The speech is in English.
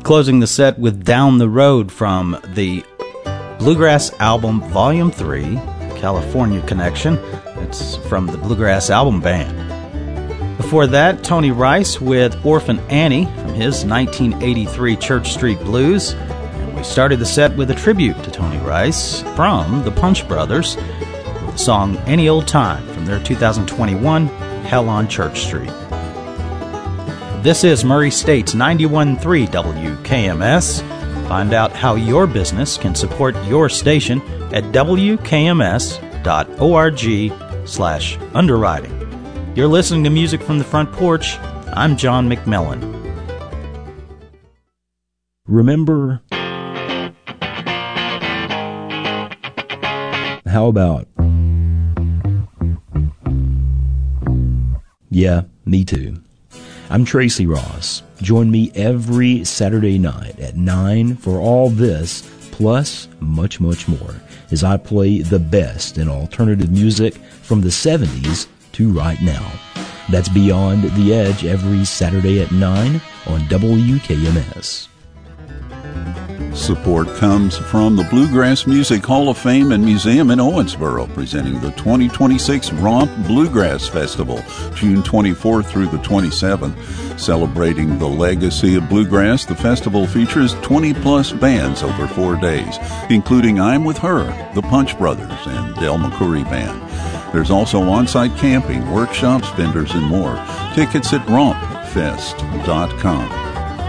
Closing the set with Down the Road from the Bluegrass Album Volume 3, California Connection. It's from the Bluegrass Album Band. Before that, Tony Rice with Orphan Annie from his 1983 Church Street Blues. And we started the set with a tribute to Tony Rice from the Punch Brothers with the song Any Old Time from their 2021 Hell on Church Street. This is Murray State's 91.3 WKMS. Find out how your business can support your station at wkms.org/underwriting. You're listening to Music from the Front Porch. I'm John McMillan. Remember, how about, yeah, me too. I'm Tracy Ross. Join me every Saturday night at 9 for all this, plus much, much more, as I play the best in alternative music from the 70s to right now. That's Beyond the Edge every Saturday at 9 on WKMS. Support comes from the Bluegrass Music Hall of Fame and Museum in Owensboro, presenting the 2026 Romp Bluegrass Festival, June 24th through the 27th. Celebrating the legacy of bluegrass, the festival features 20-plus bands over 4 days, including I'm With Her, the Punch Brothers, and Del McCoury Band. There's also on-site camping, workshops, vendors, and more. Tickets at rompfest.com.